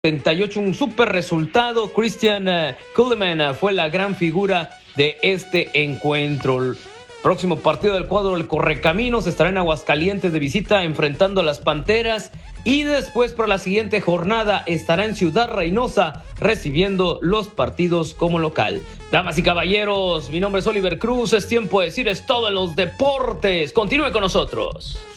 78, un super resultado. Christian Kuhlman fue la gran figura de este encuentro. El próximo partido del cuadro del Correcaminos estará en Aguascalientes de visita enfrentando a las Panteras, y después para la siguiente jornada estará en Ciudad Reynosa recibiendo los partidos como local. Damas y caballeros, mi nombre es Oliver Cruz, es tiempo de decir es todo en los deportes. Continúe con nosotros.